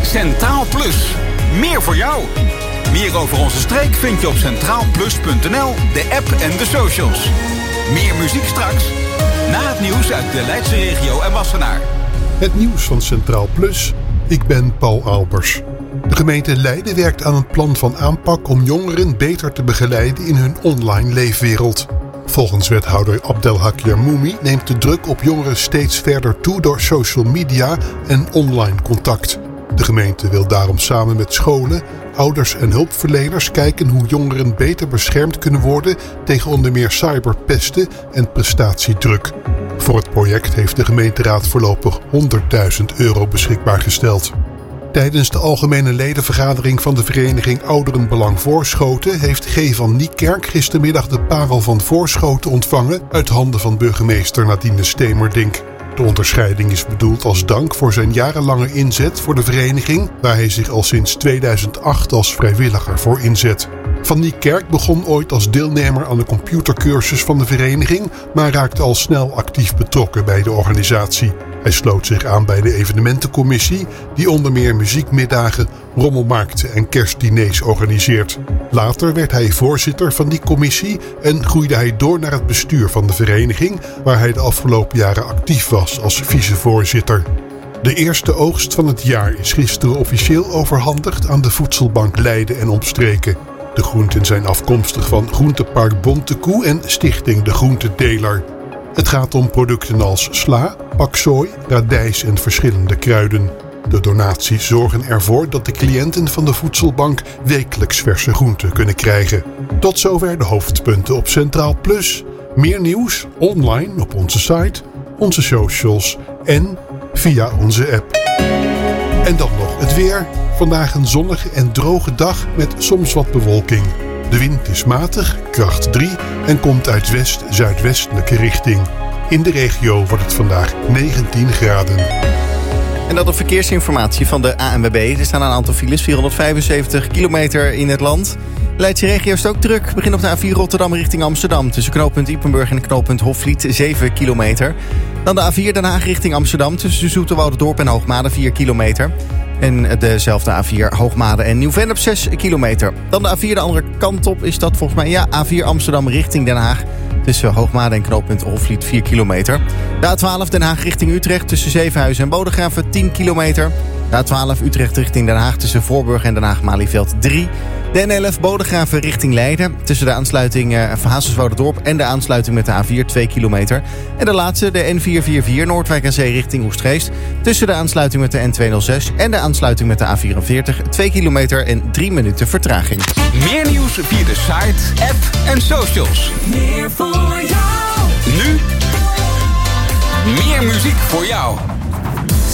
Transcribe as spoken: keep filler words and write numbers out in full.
Centraal Plus. Meer voor jou. Meer over onze streek vind je op centraal plus punt n l, de app en de socials. Meer muziek straks. Na het nieuws uit de Leidse regio en Wassenaar. Het nieuws van Centraal Plus. Ik ben Paul Albers. De gemeente Leiden werkt aan een plan van aanpak om jongeren beter te begeleiden in hun online leefwereld. Volgens wethouder Abdelhak Yarmoumi neemt de druk op jongeren steeds verder toe door social media en online contact. De gemeente wil daarom samen met scholen, ouders en hulpverleners kijken hoe jongeren beter beschermd kunnen worden tegen onder meer cyberpesten en prestatiedruk. Voor het project heeft de gemeenteraad voorlopig honderdduizend euro beschikbaar gesteld. Tijdens de algemene ledenvergadering van de vereniging Ouderenbelang Voorschoten heeft G. van Niekerk gistermiddag de parel van Voorschoten ontvangen uit handen van burgemeester Nadine Stemerdink. De onderscheiding is bedoeld als dank voor zijn jarenlange inzet voor de vereniging, waar hij zich al sinds tweeduizend acht als vrijwilliger voor inzet. Van Niekerk begon ooit als deelnemer aan de computercursus van de vereniging, maar raakte al snel actief betrokken bij de organisatie. Hij sloot zich aan bij de evenementencommissie, die onder meer muziekmiddagen, rommelmarkten en kerstdiners organiseert. Later werd hij voorzitter van die commissie en groeide hij door naar het bestuur van de vereniging, waar hij de afgelopen jaren actief was als vicevoorzitter. De eerste oogst van het jaar is gisteren officieel overhandigd aan de Voedselbank Leiden en omstreken. De groenten zijn afkomstig van Groentepark Bontekoe en Stichting De Groentedeler. Het gaat om producten als sla, paksoi, radijs en verschillende kruiden. De donaties zorgen ervoor dat de cliënten van de voedselbank wekelijks verse groenten kunnen krijgen. Tot zover de hoofdpunten op Centraal Plus. Meer nieuws online op onze site, onze socials en via onze app. En dan nog het weer. Vandaag een zonnige en droge dag met soms wat bewolking. De wind is matig, kracht drie en komt uit west-zuidwestelijke richting. In de regio wordt het vandaag negentien graden. En dat op verkeersinformatie van de A N W B. Er staan een aantal files, vierhonderdvijfenzeventig kilometer in het land. De Leidse regio is ook druk. Begin op de A vier Rotterdam richting Amsterdam. Tussen knooppunt Ypenburg en knooppunt Hofvliet zeven kilometer. Dan de A vier Den Haag richting Amsterdam. Tussen Zoeterwouderdorp en Hoogmade vier kilometer. En dezelfde A vier Hoogmade en Nieuw-Vennep zes kilometer. Dan de A vier de andere kant op is dat volgens mij... Ja, A vier Amsterdam richting Den Haag. Tussen Hoogmade en knooppunt Hofvliet vier kilometer. De A twaalf Den Haag richting Utrecht. Tussen Zevenhuizen en Bodegraven tien kilometer. De A twaalf Utrecht richting Den Haag. Tussen Voorburg en Den Haag-Malieveld drie. De N elf Bodegraven richting Leiden. Tussen de aansluiting uh, van Hazelswouderdorp en de aansluiting met de A vier twee kilometer. En de laatste, de N vierhonderdvierenveertig Noordwijk aan Zee richting Oegstgeest. Tussen de aansluiting met de N tweehonderdzes en de aansluiting met de A vierenveertig. twee kilometer en drie minuten vertraging. Meer nieuws via de site, app en socials. Meer voor jou. Nu meer muziek voor jou.